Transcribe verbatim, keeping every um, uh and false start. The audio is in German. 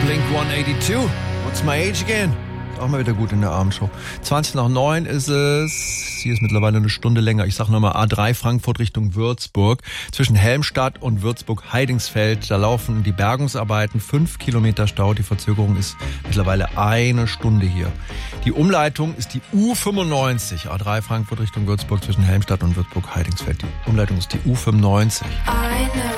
Blink hundertzweiundachtzig. What's my age again? Ist auch mal wieder gut in der Abendshow. zwanzig nach neun ist es. Hier ist mittlerweile eine Stunde länger. Ich sag nochmal A drei Frankfurt Richtung Würzburg. Zwischen Helmstadt und Würzburg-Heidingsfeld. Da laufen die Bergungsarbeiten. Fünf Kilometer Stau. Die Verzögerung ist mittlerweile eine Stunde hier. Die Umleitung ist die U fünfundneunzig. A drei Frankfurt Richtung Würzburg zwischen Helmstadt und Würzburg-Heidingsfeld. Die Umleitung ist die U fünfundneunzig.